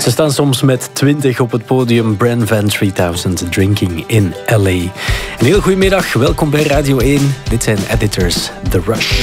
Ze staan soms met 20 op het podium. Bran Van 3000 Drinking in LA. Een heel goedemiddag, welkom bij Radio 1. Dit zijn Editors, The Rush.